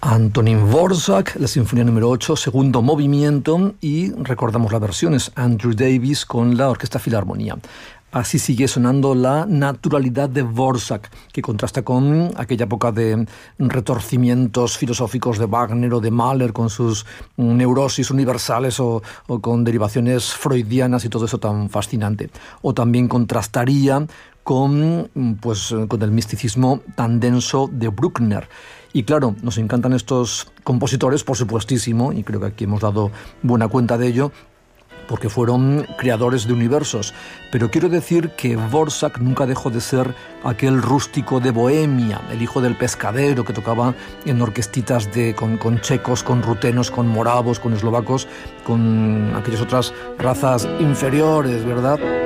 Antonín Dvořák, la Sinfonía número 8, segundo movimiento, y recordamos la versión, es Andrew Davis con la Orquesta Filarmonía. Así sigue sonando la naturalidad de Dvořák, que contrasta con aquella época de retorcimientos filosóficos de Wagner o de Mahler, con sus neurosis universales o con derivaciones freudianas y todo eso tan fascinante. O también contrastaría con el misticismo tan denso de Bruckner. Y claro, nos encantan estos compositores, por supuestísimo, y creo que aquí hemos dado buena cuenta de ello, porque fueron creadores de universos. Pero quiero decir que Dvořák nunca dejó de ser aquel rústico de Bohemia, el hijo del pescadero que tocaba en orquestitas con checos, con rutenos, con moravos, con eslovacos, con aquellas otras razas inferiores, ¿verdad?